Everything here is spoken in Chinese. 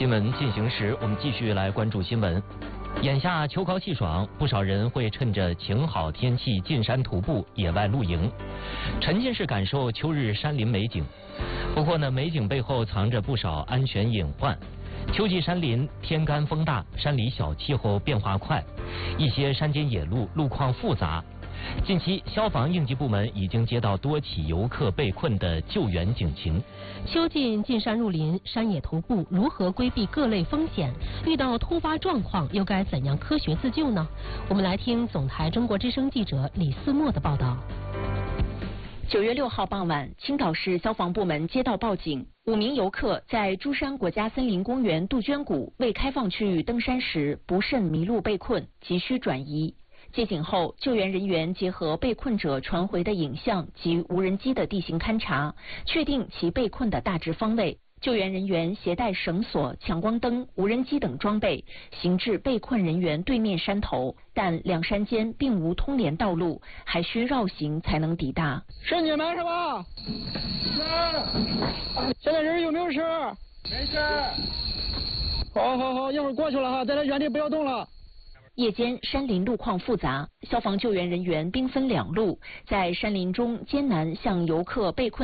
新闻进行时，我们继续来关注新闻。眼下秋高气爽，不少人会趁着晴好天气进山徒步、野外露营，沉浸式感受秋日山林美景。不过呢，美景背后藏着不少安全隐患。秋季山林天干风大，山里小气候变化快，一些山间野路路况复杂。近期，消防应急部门已经接到多起游客被困的救援警情。 秋季进山入林、山野徒步，如何规避各类风险？遇到突发状况，又该怎样科学自救呢？我们来听总台中国之声记者李思墨的报道。 9月6号傍晚，青岛市消防部门接到报警，5名游客在珠山国家森林公园杜鹃谷未开放区域登山时不慎迷路被困，急需转移。接警后，救援人员结合被困者传回的影像及无人机的地形勘查，确定其被困的大致方位。救援人员携带绳索、强光灯、无人机等装备，行至被困人员对面山头，但两山间并无通联道路，还需绕行才能抵达。 是你们是吧？是。现在人有没有事？没事。好，一会儿过去了哈，在这原地不要动了。 夜间山林路况复杂，消防救援人员兵分2路，在山林中艰难向游客被困